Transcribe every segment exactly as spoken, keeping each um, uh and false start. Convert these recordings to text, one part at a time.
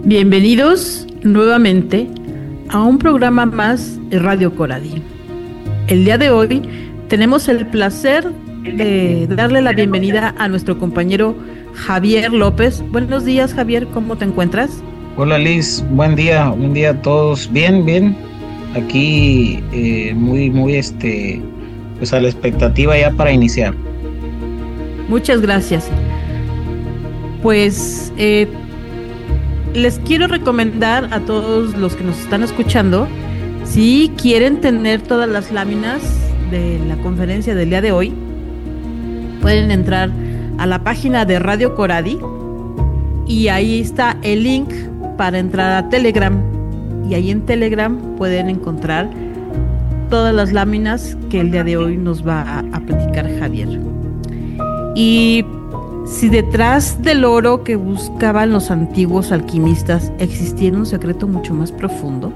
Bienvenidos nuevamente a un programa más de Radio Coradi. El día de hoy tenemos el placer de darle la bienvenida a nuestro compañero Javier López. Buenos días, Javier, ¿cómo te encuentras? Hola Liz, buen día, buen día a todos. Bien, bien. Aquí eh, muy, muy este, pues a la expectativa ya para iniciar. Muchas gracias. Pues eh, les quiero recomendar a todos los que nos están escuchando, si quieren tener todas las láminas de la conferencia del día de hoy, pueden entrar a la página de Radio Coradi y ahí está el link para entrar a Telegram, y ahí en Telegram pueden encontrar todas las láminas que el día de hoy nos va a, a platicar Javier. Y si detrás del oro que buscaban los antiguos alquimistas existiera un secreto mucho más profundo,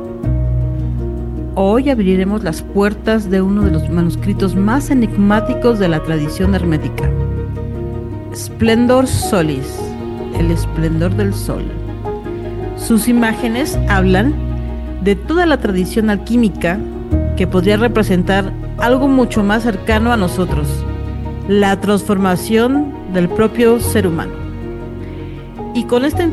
hoy abriremos las puertas de uno de los manuscritos más enigmáticos de la tradición hermética, Splendor Solis, el esplendor del sol. Sus imágenes hablan de toda la tradición alquímica que podría representar algo mucho más cercano a nosotros, la transformación del propio ser humano. Y con esta